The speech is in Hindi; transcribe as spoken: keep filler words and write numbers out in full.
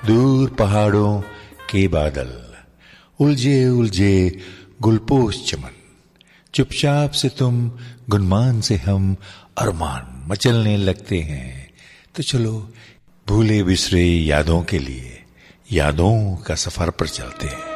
दूर पहाड़ों के बादल, उलझे उलझे गुलपोश चमन, चुपचाप से तुम गुनमान से हम अरमान मचलने लगते हैं। तो चलो भूले बिसरे यादों के लिए यादों का सफर पर चलते हैं।